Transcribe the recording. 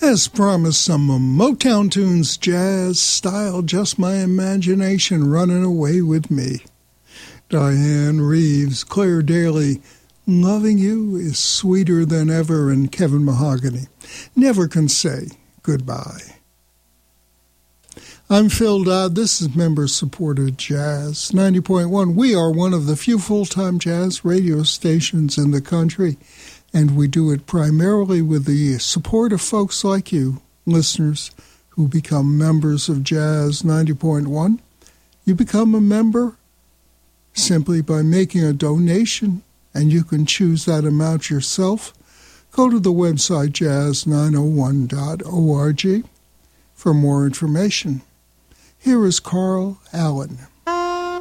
As promised, some Motown tunes, jazz style, just my imagination running away with me. Diane Reeves, Claire Daly, Loving You is Sweeter Than Ever, and Kevin Mahogany, Never Can Say Goodbye. I'm Phil Dodd. This is member-supported Jazz 90.1. We are one of the few full-time jazz radio stations in the country, and we do it primarily with the support of folks like you, listeners, who become members of Jazz 90.1. You become a member simply by making a donation, and you can choose that amount yourself. Go to the website jazz901.org for more information. Here is Carl Allen.